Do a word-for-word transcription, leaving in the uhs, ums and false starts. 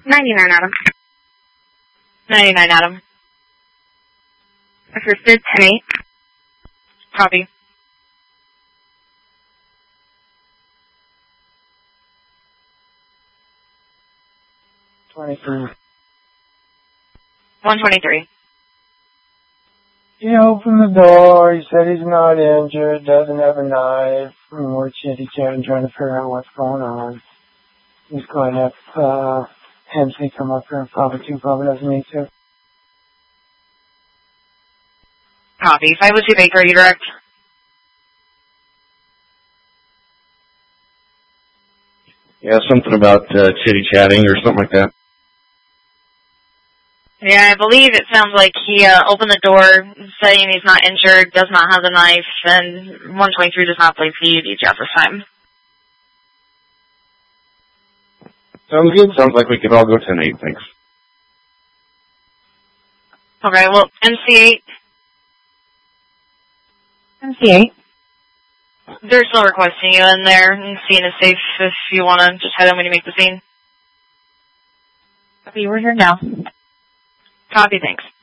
ninety-nine, Adam. ninety-nine, Adam. Assisted, ten eight. Copy. twenty-three. one twenty-three. He opened the door, he said he's not injured, doesn't have a knife, and we're chitty-chatting trying to figure out what's going on. He's going to have, uh, Hensley come up here and probably too, probably doesn't need to. Copy. five oh two Baker, you direct? Yeah, something about uh, chitty-chatting or something like that. Yeah, I believe it sounds like he uh, opened the door saying he's not injured, does not have the knife, and one twenty-three does not play P U D J at this time. Sounds good. Sounds like we could all go ten eight, thanks. Okay, well, M C eight. M C eight. They're still requesting you in there, and scene is safe if you want to just head in when you make the scene. Copy, we're here now. Copy, thanks.